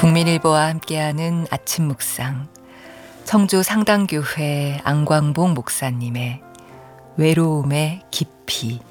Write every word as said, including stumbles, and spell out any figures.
국민일보와 함께하는 아침 묵상, 청주 상당교회 안광봉 목사님의 외로움의 깊이.